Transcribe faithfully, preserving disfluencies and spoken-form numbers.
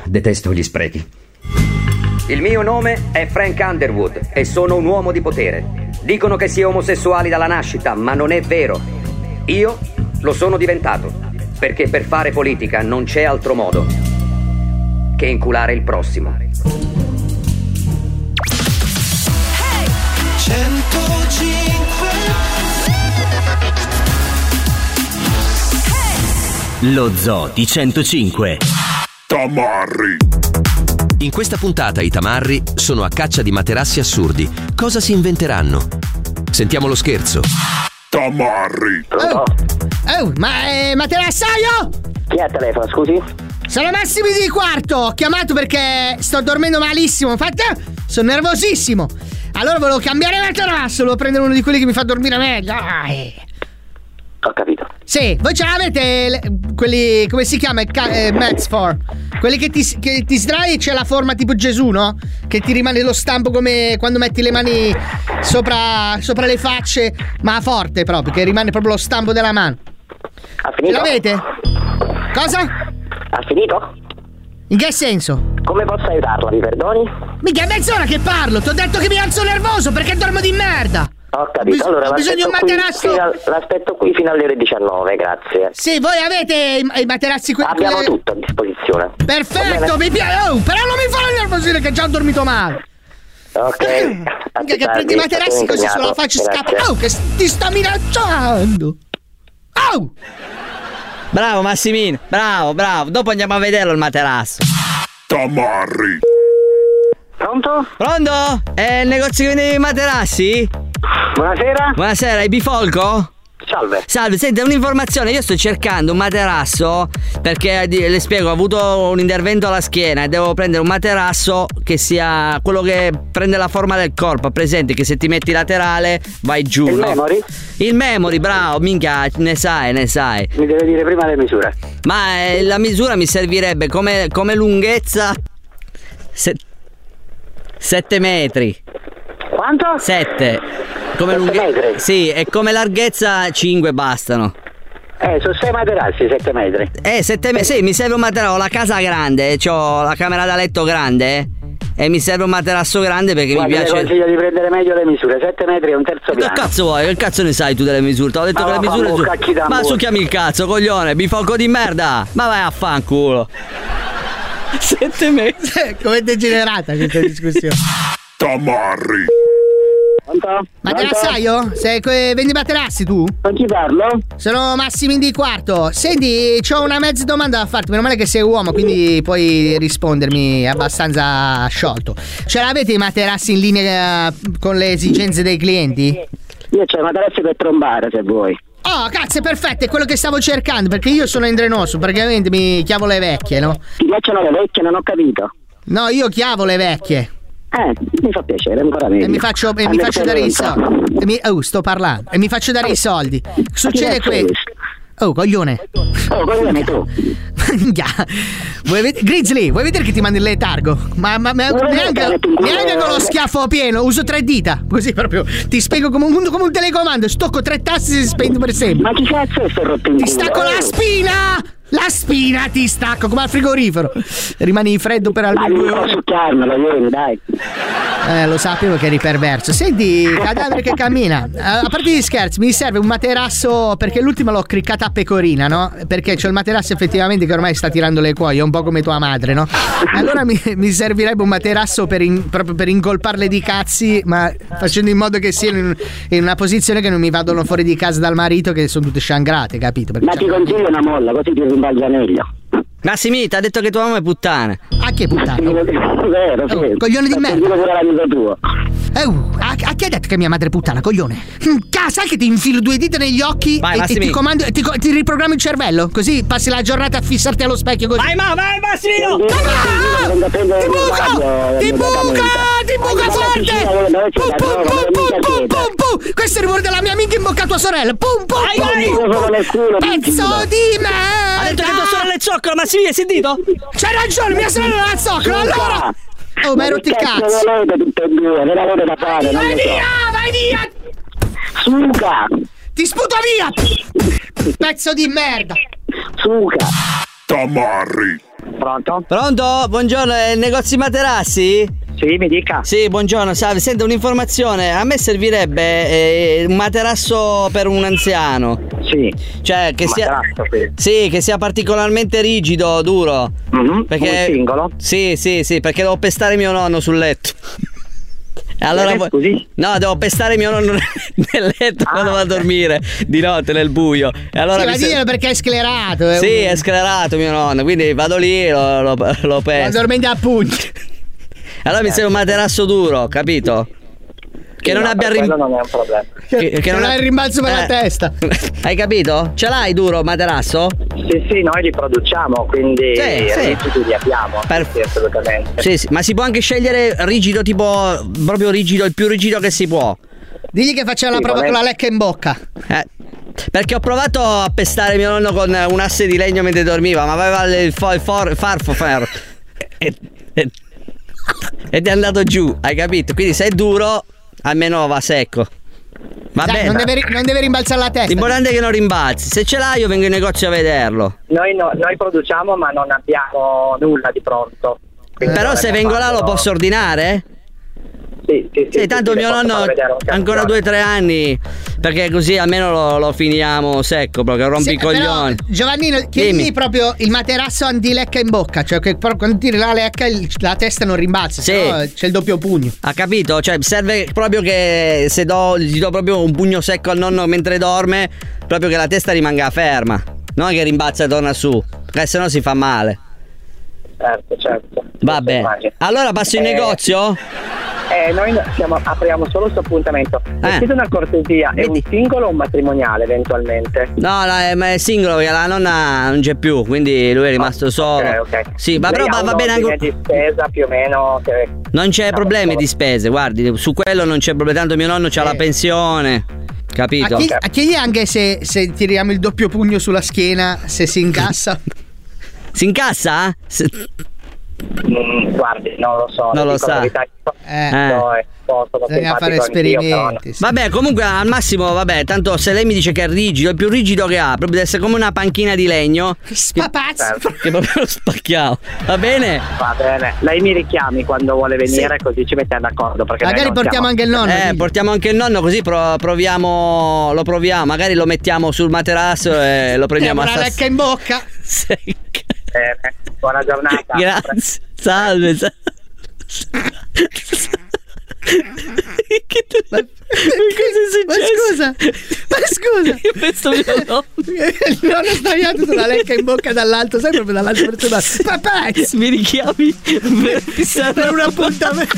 detesto gli sprechi. Il mio nome è Frank Underwood e sono un uomo di potere. Dicono che si è omosessuali dalla nascita, ma non è vero. Io lo sono diventato, perché per fare politica non c'è altro modo che inculare il prossimo. Lo Zoo di centocinque. Tamarri. In questa puntata i tamarri sono a caccia di materassi assurdi. Cosa si inventeranno? Sentiamo lo scherzo. Tamarri. Oh, oh ma è materassaio? Chi è al telefono, scusi? Sono Massimi di Quarto. Ho chiamato perché sto dormendo malissimo. Infatti sono nervosissimo. Allora volevo cambiare materasso. Volevo prendere uno di quelli che mi fa dormire meglio. Ai. Ho capito. Sì, voi ce l'avete le, quelli, come si chiama? Eh, Mets for quelli che ti, che ti sdrai e c'è la forma tipo Gesù, no? Che ti rimane lo stampo come quando metti le mani sopra, sopra le facce, ma forte proprio, che rimane proprio lo stampo della mano. Ha finito? Ce l'avete? Cosa? Ha finito? In che senso? Come posso aiutarla, mi perdoni? Mica è mezz'ora che parlo, ti ho detto che mi alzo nervoso perché dormo di merda. Ho capito, Bis- allora ho bisogno di un materasso. Al, l'aspetto qui fino alle ore diciannove, grazie. Sì, voi avete i, i materassi qui. Abbiamo quelle... tutto a disposizione. Perfetto, mi piace. Oh, però non mi fare nervosire che già ho dormito male. Ok. Mica che prendi i materassi così sulla faccia scappa. Oh, che ti sta minacciando. Oh! Bravo Massimino, bravo, bravo. Dopo andiamo a vederlo il materasso. Tamarri. Pronto? Pronto? È il negozio che vende i materassi? Buonasera. Buonasera, è Bifolco? Salve. Salve, senti, un'informazione. Io sto cercando un materasso perché, le spiego, ho avuto un intervento alla schiena e devo prendere un materasso che sia quello che prende la forma del corpo. Presente che se ti metti laterale vai giù. Il no? memory? Il memory, bravo, minchia, ne sai, ne sai. Mi deve dire prima le misure. Ma eh, la misura mi servirebbe come, come lunghezza se, sette metri. Quanto? sette. Come lunghezza? Sì, e come larghezza cinque bastano. Eh, sono sei materassi, sette metri. Eh, sette metri. Sì, mi serve un materasso. Ho la casa grande, ho la camera da letto grande. E mi serve un materasso grande perché Guarda, mi piace. ti consiglio di prendere meglio le misure. sette metri è un terzo piano. Che cazzo vuoi? Che cazzo ne sai tu delle misure? Ti ho detto Ma che le va, misure. fa Su... cacchi da Ma amore. succhiami il cazzo, coglione, bifolco di merda. Ma vai a fanculo. Sette metri. Come è degenerata questa discussione. Tamarri. Pronto? Materassaio? Sei que- vendi materassi tu? Con chi parlo? Sono Massimi di Quarto. Senti, c'ho una mezza domanda da farti. Meno male che sei uomo, quindi puoi rispondermi abbastanza sciolto. Ce l'avete i materassi in linea con le esigenze dei clienti? Io c'ho i materassi per trombare, se vuoi. Oh, cazzo, è perfetto, è quello che stavo cercando. Perché io sono indrenoso, praticamente mi chiavo le vecchie, no? Ti piacciono le vecchie? Non ho capito. No, io chiavo le vecchie. Eh, mi fa piacere, ancora meglio. E mi faccio, e mi faccio dare i soldi. E mi, oh, sto parlando. E mi faccio dare i soldi. Succede questo. Oh, coglione. Oh, coglione tu. Vuoi ved- Grizzly, vuoi vedere che ti mando il letargo? Ma, ma, ma neanche, neanche con lo schiaffo pieno, uso tre dita. Così proprio ti spiego come un, come un telecomando. Stocco tre tasti e si spegne per sempre. Ma chi cazzo è sto rotto in Ti culo? stacco la spina! La spina ti stacco come al frigorifero. Rimani freddo per almeno due ore. Succhiarmelo, ieri, dai. Eh, lo sapevo che eri perverso. Senti, cadavere che cammina. A parte gli scherzi, mi serve un materasso perché l'ultima l'ho criccata a pecorina, no? Perché c'ho il materasso effettivamente che ormai sta tirando le cuoie, un po' come tua madre, no? Allora mi, mi servirebbe un materasso per in, proprio per incolparle di cazzi, ma facendo in modo che siano in, in una posizione che non mi vadano fuori di casa dal marito, che sono tutte sciangrate, capito? Perché ma ti consiglio una molla, così ti rimbalza meglio. Massimi, ti ha detto che tua mamma è puttana. A che puttana? Vero, sì. Oh, coglione di merda. Pure l'amico tuo. Eh, uh, a, a chi ha detto che mia madre è puttana, coglione? Cazzo, sai che ti infilo due dita negli occhi. Vai, e, e ti comando e ti, ti riprogrammi il cervello? Così passi la giornata a fissarti allo specchio così. Vai, ma, vai, Massimino! Ah! Ti buco! Ti buca! Ti buca forte! Pum, pum, pum, pum, pum, pum, pum. Questo è il rumore della mia amica in bocca a tua sorella. Pum, pum, vai, pum, vai. pum. Pezzo di merda! Ha detto che tua sorella è zoccola, Massimino, hai sentito? C'hai ragione, mia sorella è la zoccola, allora! Oh, ma hai rotto il cazzo! Volete tutte e due, ve l'avete da fare, Vai non lo so. via, vai via! Suca! Ti sputo via! Pezzo di merda! Suca! Tamarri. Pronto? Pronto? Buongiorno, è il negozio di materassi? Sì, mi dica. Sì, buongiorno, salve. Senta, un'informazione. A me servirebbe eh, un materasso per un anziano. Sì. Cioè, che Un sia. materasso, sì. Sì, che sia particolarmente rigido, duro. Mhm, Perché. un singolo? Sì, sì, sì, perché devo pestare mio nonno sul letto. E allora. Eh, scusi? No, devo pestare mio nonno nel letto Ah, quando va a dormire di notte nel buio. E allora Sì, mi ma ser- diglielo perché è sclerato. È Sì, un- è sclerato mio nonno, quindi vado lì e lo, lo, lo Sta pesto. dormendo a pugni. Allora mi serve un materasso duro, capito? Che non no, abbia per rim- quello non è un problema. che, che non ha- ha il rimbalzo per la Eh. testa. Hai capito? Ce l'hai duro materasso? Sì, sì, noi li produciamo, quindi Sì, sì. rigidi li abbiamo. Per- Sì, assolutamente. Sì, sì, ma si può anche scegliere rigido, tipo proprio rigido, il più rigido che si può. Digli che facciamo la Sì, prova con volendo. la lecca in bocca. Eh, perché ho provato a pestare mio nonno con un asse di legno mentre dormiva, ma aveva il, fo- il for- farfo fer. E- e- Ed è andato giù, hai capito? Quindi se è duro, almeno va secco. Va Dai, bene. non deve, ri- non deve rimbalzare la testa. L'importante è che non rimbalzi. Se ce l'hai, io vengo in negozio a vederlo. Noi, no- noi produciamo, ma non abbiamo nulla di pronto. Quindi Però se dovremmo vengo là lo farlo- posso ordinare? Sì, sì, sì. Sì, tanto sì, mio le posso nonno far vedere un ha ancora campione. due o tre anni. Perché così almeno lo, lo finiamo secco, proprio rompi Sì, i coglioni. però, Giovannino, chiedigli Dimmi. proprio il materasso anti-lecca in bocca. Cioè, che però quando tiri la lecca il- la testa non rimbalza. Sì. Sennò c'è il doppio pugno. Ha capito? Cioè, serve proprio che se do, gli do proprio un pugno secco al nonno mentre dorme, proprio che la testa rimanga ferma. Non che rimbalza e torna su, perché sennò si fa male. Certo, certo. Va bene. Immagino. Allora passo in Eh, negozio? Eh, noi no- siamo- apriamo solo questo appuntamento. Mi Eh. chiedo una cortesia, è Vedi. un singolo o un matrimoniale eventualmente? No, la- ma è singolo perché la nonna non c'è più, quindi lui è rimasto solo. Ok, ok. Sì, ma Lei però ha va, va un bene ordine anche. di spesa più o meno che... Non c'è No, problemi solo- di spese, guardi, su quello non c'è problema, tanto mio nonno c'ha Eh. la pensione. Capito? A chi- a chiedi anche se, se tiriamo il doppio pugno sulla schiena, se si incassa. Si incassa? Se- Mm, guardi, non lo so. Non le lo dico la sa. verità, Eh. no, è molto Bisogna fare simpatico anch'io, però no. esperimenti. sì. Vabbè, comunque al massimo, vabbè, tanto se lei mi dice che è rigido, il più rigido che ha, proprio deve essere come una panchina di legno. Spapazzo. Certo. Che proprio lo spacchiamo. Va bene? Va bene, lei mi richiami quando vuole venire, così ci mettiamo d'accordo. Perché noi Magari non portiamo siamo- anche il nonno. Eh, digli. portiamo anche il nonno così pro- proviamo, lo proviamo, magari lo mettiamo sul materasso e lo prendiamo a Una sass- lecca in bocca. secca. Bene, buona giornata. Grazie. Salve. salve. Che te- ma cosa è Ma successo? scusa, ma scusa. Io penso mio nonno. Il nonno è sdraiato sulla lecca in bocca dall'alto, sai proprio dall'altro verso l'altro. Papà, Mi richiami per fissare per un appuntamento.